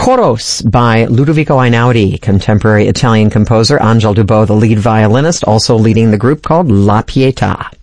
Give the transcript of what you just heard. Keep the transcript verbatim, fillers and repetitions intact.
Choros by Ludovico Einaudi, contemporary Italian composer. Angel Dubot, the lead violinist, also leading the group called La Pietà.